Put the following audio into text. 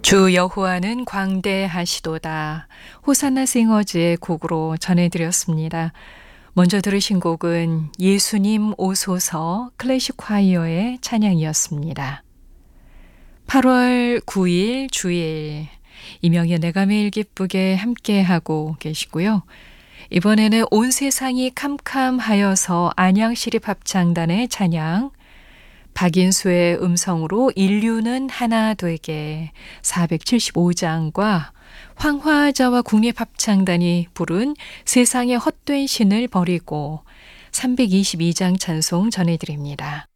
주 여호와는 광대하시도다. 호산나 싱어즈의 곡으로 전해드렸습니다. 먼저 들으신 곡은 예수님 오소서 클래식 콰이어의 찬양이었습니다. 8월 9일 주일 이명의 내가 매일 기쁘게 함께하고 계시고요. 이번에는 온 세상이 캄캄하여서 안양시립합창단의 찬양 박인수의 음성으로 인류는 하나 되게 475장과 황화자와 국립합창단이 부른 세상의 헛된 신을 버리고 322장 찬송 전해드립니다.